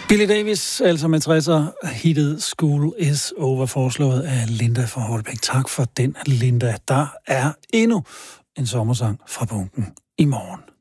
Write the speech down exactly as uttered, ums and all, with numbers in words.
Billy Davis, altså med tresser, hittet School is Over, foreslået af Linda fra Holbæk. Tak for den, Linda. Der er endnu en sommersang fra bunken i morgen.